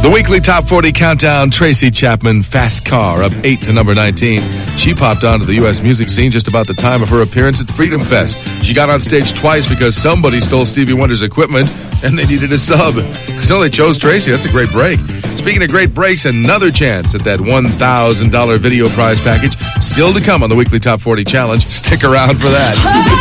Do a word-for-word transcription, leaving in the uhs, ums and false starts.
The weekly Top forty Countdown, Tracy Chapman, Fast Car, up eight to number nineteen. She popped onto the U S music scene just about the time of her appearance at Freedom Fest. She got on stage twice because somebody stole Stevie Wonder's equipment and they needed a sub. So they chose Tracy. That's a great break. Speaking of great breaks, another chance at that one thousand dollars video prize package still to come on the weekly Top forty Challenge. Stick around for that.